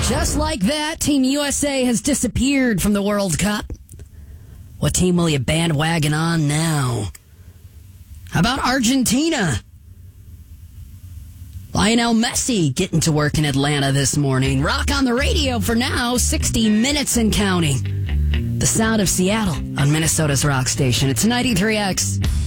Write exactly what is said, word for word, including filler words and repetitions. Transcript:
Just like that, Team U S A has disappeared from the World Cup. What team will you bandwagon on now? How about Argentina? Lionel Messi getting to work in Atlanta this morning. Rock on the radio for now, sixty minutes and counting. The sound of Seattle on Minnesota's rock station. It's ninety-three X.